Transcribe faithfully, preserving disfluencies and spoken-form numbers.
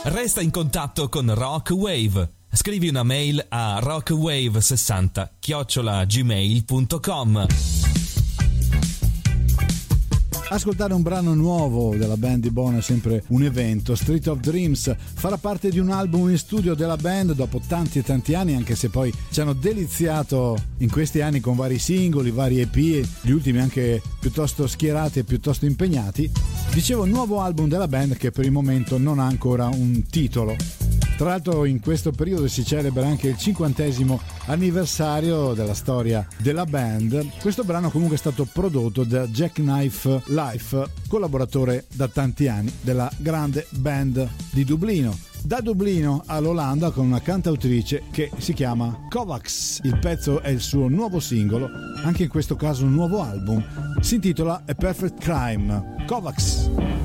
Resta in contatto con Rock Wave. Scrivi una mail a rockwave sessanta chiocciola gmail punto com. Ascoltare un brano nuovo della band di Bono è sempre un evento. Street of Dreams farà parte di un album in studio della band dopo tanti e tanti anni, anche se poi ci hanno deliziato in questi anni con vari singoli, vari E P, gli ultimi anche piuttosto schierati e piuttosto impegnati. Dicevo, nuovo album della band che per il momento non ha ancora un titolo. Tra l'altro in questo periodo si celebra anche il cinquantesimo anniversario della storia della band. Questo brano comunque è stato prodotto da Jackknife Life, collaboratore da tanti anni della grande band di Dublino. Da Dublino all'Olanda con una cantautrice che si chiama Kovacs. Il pezzo è il suo nuovo singolo, anche in questo caso un nuovo album. Si intitola A Perfect Crime. Kovacs.